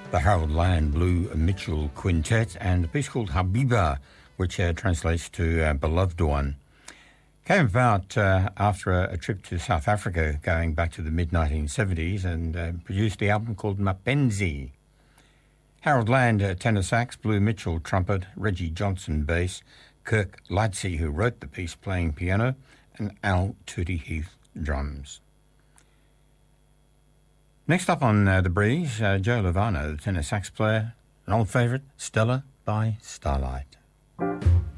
The Harold Land Blue Mitchell Quintet and a piece called Habiba, which translates to Beloved One. Came about after a trip to South Africa going back to the mid-1970s and produced the album called Mapenzi. Harold Land, tenor sax, Blue Mitchell, trumpet, Reggie Johnson, bass, Kirk Lightsey, who wrote the piece, playing piano, and Al Tootie Heath, drums. Next up on The Breeze, Joe Lovano, the tenor sax player, an old favourite, Stella by Starlight.